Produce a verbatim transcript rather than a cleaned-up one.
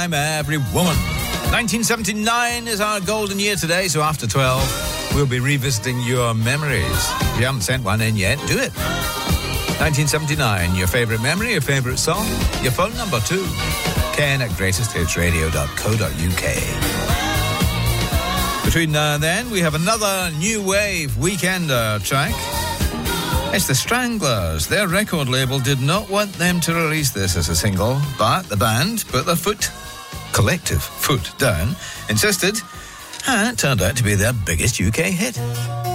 Time, Every Woman. nineteen seventy-nine is our golden year today, so after twelve, we'll be revisiting your memories. If you haven't sent one in yet, do it. nineteen seventy-nine, your favourite memory, your favourite song, your phone number too. Ken at greatest hits radio dot co dot uk. Between now and then, we have another new wave weekender track. It's the Stranglers. Their record label did not want them to release this as a single, but the band put their foot, collective foot down, insisted, and it turned out to be their biggest U K hit.